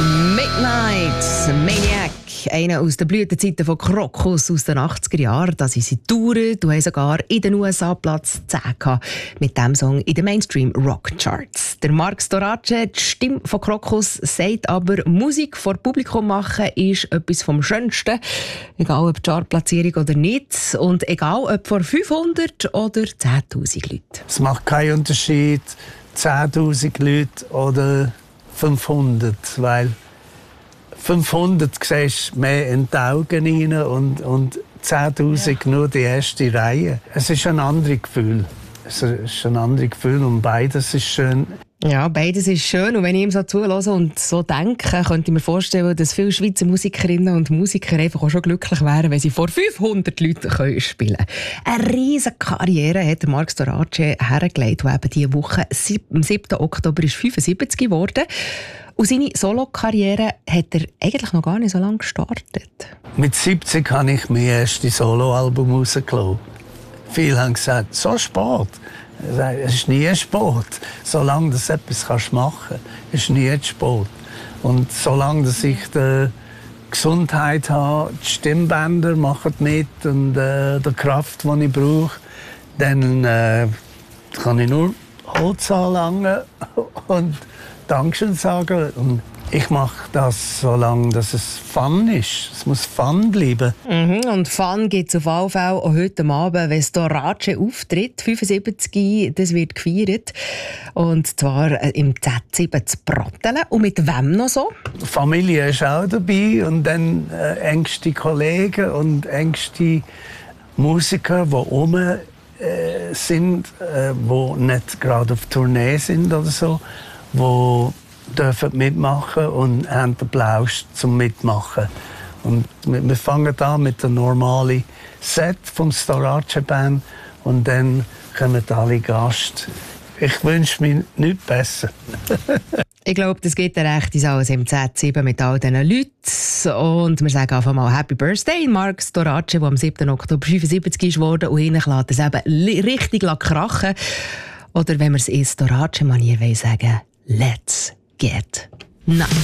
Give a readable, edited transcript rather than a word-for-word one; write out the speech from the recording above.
Midnight Maniac, einer aus den Blütenzeiten von Krokus aus den 80er Jahren. Da sind sie touren, du hast sogar in den USA Platz 10 gehabt mit diesem Song in den Mainstream-Rock-Charts. Der Marc Storace, die Stimme von Krokus, sagt aber, Musik vor Publikum machen ist etwas vom Schönsten. Egal ob Chartplatzierung oder nicht. Und egal ob vor 500 oder 10'000 Leuten. Es macht keinen Unterschied, 10'000 Leute oder 500, weil 500 siehst du mehr in die Augen rein und 10'000 nur die erste Reihe. Es ist ein anderes Gefühl. Es ist ein anderes Gefühl und beides ist schön. Ja, beides ist schön. Und wenn ich ihm so zuhöre und so denke, könnte ich mir vorstellen, dass viele Schweizer Musikerinnen und Musiker einfach auch schon glücklich wären, wenn sie vor 500 Leuten spielen können. Eine riesige Karriere hat Marc Storace hergelegt, der eben diese Woche, am 7. Oktober, ist 75 geworden. Und seine Solo-Karriere hat er eigentlich noch gar nicht so lange gestartet. Mit 70 habe ich mein erstes Soloalbum rausgelassen. Viele haben gesagt, so spät. Es ist nie spät. Solange du etwas machen kannst, ist nie spät. Und solange dass ich die Gesundheit habe, die Stimmbänder machen mit und die Kraft, die ich brauche, dann kann ich nur Holz anlangen und Dankeschön sagen. Und ich mache das so lange, dass es Fun ist. Es muss Fun bleiben. Und Fun gibt es auf jeden Fall auch heute Abend, wenn Storace auftritt. 75, das wird gefeiert. Und zwar im Z7 zu Brattelen. Und mit wem noch so? Die Familie ist auch dabei. Und dann engste Kollegen und engste Musiker, die rum sind, die nicht gerade auf Tournee sind oder so, die dürfen mitmachen und haben den Plausch zum Mitmachen. Und wir fangen an mit dem normalen Set vom Storace Band und dann kommen alle Gäste. Ich wünsche mir nichts besser. Ich glaube, das geht eine rechte Sache im Z7 mit all diesen Leuten. Und wir sagen einfach mal Happy Birthday, Marc Storace, der am 7. Oktober 75 ist worden. Und hinten lässt es eben richtig krachen. Oder wenn wir es in Storace-Manier sagen, let's get nuts.